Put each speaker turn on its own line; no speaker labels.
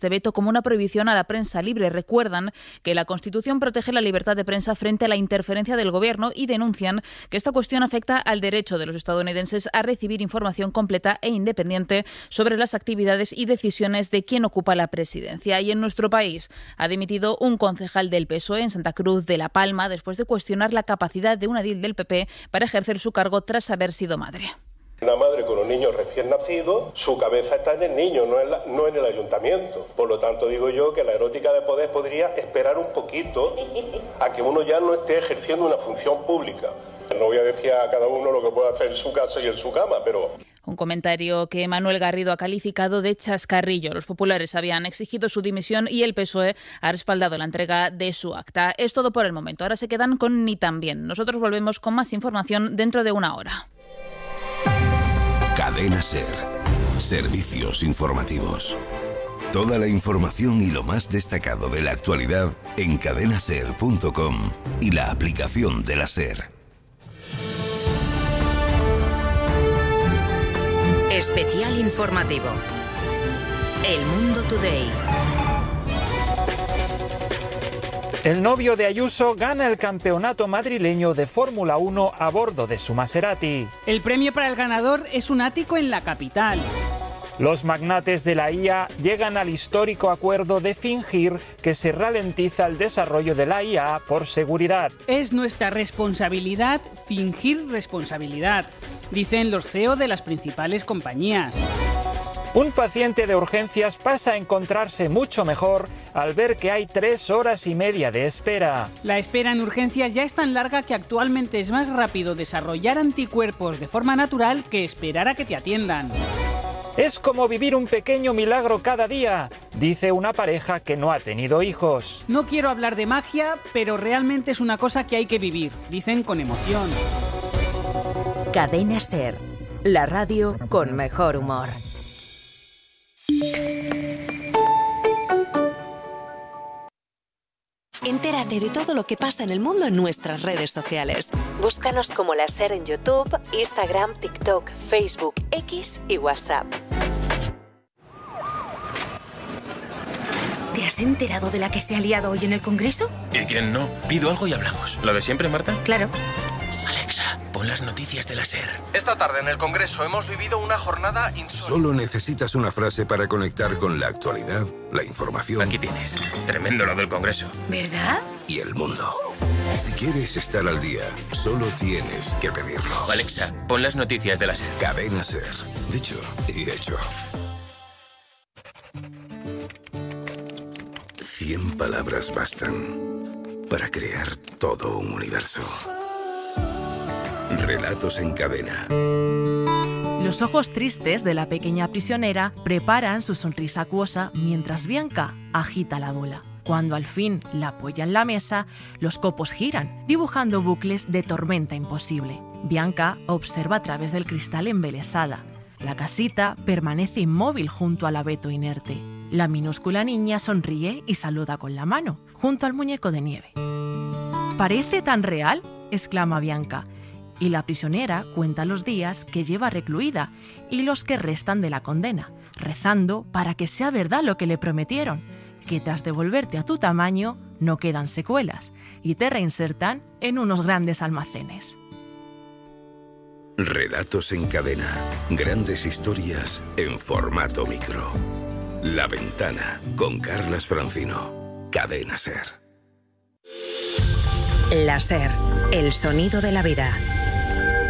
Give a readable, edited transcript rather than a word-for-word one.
este veto como una prohibición a la prensa libre. Recuerdan que la Constitución protege la libertad de prensa frente a la interferencia del Gobierno y denuncian que esta cuestión afecta al derecho de los estadounidenses a recibir información completa e independiente sobre las actividades y decisiones de quien ocupa la presidencia. Y en nuestro país ha dimitido un concejal del PSOE en Santa Cruz de La Palma después de cuestionar la capacidad de una edil del PP para ejercer su cargo tras haber sido madre.
Una madre con un niño recién nacido, su cabeza está en el niño, no en el ayuntamiento. Por lo tanto, digo yo que la erótica de poder podría esperar un poquito a que uno ya no esté ejerciendo una función pública. No voy a decir a cada uno lo que puede hacer en su casa y en su cama, pero...
Un comentario que Manuel Garrido ha calificado de chascarrillo. Los populares habían exigido su dimisión y el PSOE ha respaldado la entrega de su acta. Es todo por el momento. Ahora se quedan con Ni tan bien. Nosotros volvemos con más información dentro de una hora.
Cadena SER. Servicios informativos. Toda la información y lo más destacado de la actualidad en cadenaser.com y la aplicación de la SER.
Especial informativo. El Mundo Today.
El novio de Ayuso gana el campeonato madrileño de Fórmula 1 a bordo de su Maserati.
El premio para el ganador es un ático en la capital.
Los magnates de la IA llegan al histórico acuerdo de fingir que se ralentiza el desarrollo de la IA por seguridad.
Es nuestra responsabilidad fingir responsabilidad, dicen los CEO de las principales compañías.
Un paciente de urgencias pasa a encontrarse mucho mejor al ver que hay 3 horas y media de espera.
La espera en urgencias ya es tan larga que actualmente es más rápido desarrollar anticuerpos de forma natural que esperar a que te atiendan.
Es como vivir un pequeño milagro cada día, dice una pareja que no ha tenido hijos.
No quiero hablar de magia, pero realmente es una cosa que hay que vivir, dicen con emoción.
Cadena SER, la radio con mejor humor. Entérate de todo lo que pasa en el mundo en nuestras redes sociales. Búscanos como La SER en YouTube, Instagram, TikTok, Facebook, X y WhatsApp. ¿Te has enterado de la que se ha liado hoy en el Congreso?
¿Y quién no? Pido algo y hablamos. ¿Lo de siempre, Marta?
Claro.
Alexa, pon las noticias de la SER.
Esta tarde en el Congreso hemos vivido una jornada insólita.
Solo necesitas una frase para conectar con la actualidad, la información.
Aquí tienes. Tremendo lo del Congreso.
¿Verdad?
Y el mundo. Si quieres estar al día, solo tienes que pedirlo.
Alexa, pon las noticias de la SER.
Cadena SER. Dicho y hecho. 100 palabras bastan para crear todo un universo. Relatos en cadena.
Los ojos tristes de la pequeña prisionera preparan su sonrisa acuosa mientras Bianca agita la bola. Cuando al fin la apoya en la mesa, los copos giran, dibujando bucles de tormenta imposible. Bianca observa a través del cristal embelesada. La casita permanece inmóvil junto al abeto inerte. La minúscula niña sonríe y saluda con la mano, junto al muñeco de nieve. ¿Parece tan real?, exclama Bianca. Y la prisionera cuenta los días que lleva recluida y los que restan de la condena, rezando para que sea verdad lo que le prometieron, que tras devolverte a tu tamaño no quedan secuelas y te reinsertan en unos grandes almacenes.
Relatos en cadena. Grandes historias en formato micro. La Ventana, con Carlas Francino. Cadena SER.
La SER, el sonido de la vida.